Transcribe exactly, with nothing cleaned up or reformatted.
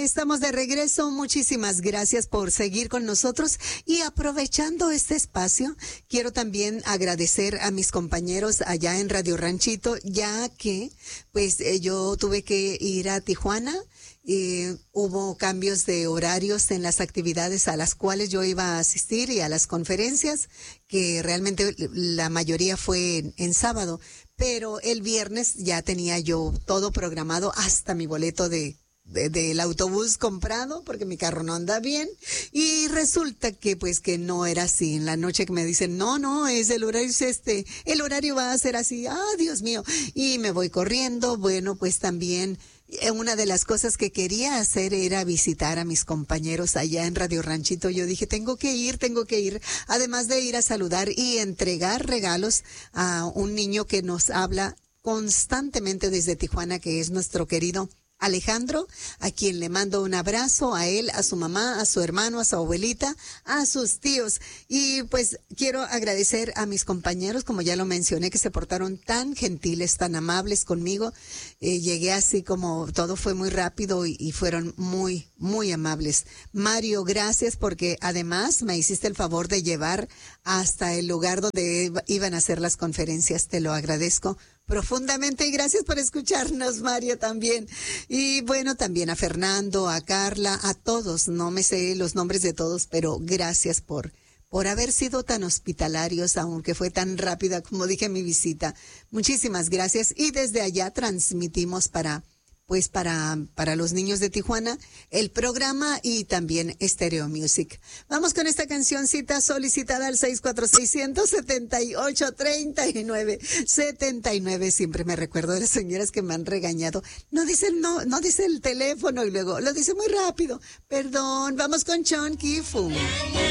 estamos de regreso. Muchísimas gracias por seguir con nosotros y aprovechando este espacio, quiero también agradecer a mis compañeros allá en Radio Ranchito, ya que pues eh, yo tuve que ir a Tijuana. Y hubo cambios de horarios en las actividades a las cuales yo iba a asistir y a las conferencias, que realmente la mayoría fue en, en sábado, pero el viernes ya tenía yo todo programado, hasta mi boleto de De, del autobús comprado, porque mi carro no anda bien, y resulta que pues que no era así. En la noche que me dicen, no, no, es el horario, es este, el horario va a ser así, ah, Dios mío, y me voy corriendo. Bueno, pues también eh, una de las cosas que quería hacer era visitar a mis compañeros allá en Radio Ranchito. Yo dije, tengo que ir, tengo que ir, además de ir a saludar y entregar regalos a un niño que nos habla constantemente desde Tijuana, que es nuestro querido Alejandro, a quien le mando un abrazo, a él, a su mamá, a su hermano, a su abuelita, a sus tíos. Y pues quiero agradecer a mis compañeros, como ya lo mencioné, que se portaron tan gentiles, tan amables conmigo. Eh, llegué así como todo fue muy rápido y, y fueron muy, muy amables. Mario, gracias, porque además me hiciste el favor de llevar hasta el lugar donde iban a hacer las conferencias. Te lo agradezco profundamente y gracias por escucharnos, Mario, también. Y bueno, también a Fernando, a Carla, a todos, no me sé los nombres de todos, pero gracias por, por haber sido tan hospitalarios, aunque fue tan rápida, como dije, mi visita. Muchísimas gracias. Y desde allá transmitimos para, pues para, para los niños de Tijuana, el programa y también Stereo Music. Vamos con esta cancioncita solicitada al seis cuatro seis, siete ocho, tres nueve siete nueve. Siempre me recuerdo de las señoras que me han regañado. No dice el, no, no dice el teléfono y luego lo dice muy rápido. Perdón, vamos con Chon Kifu.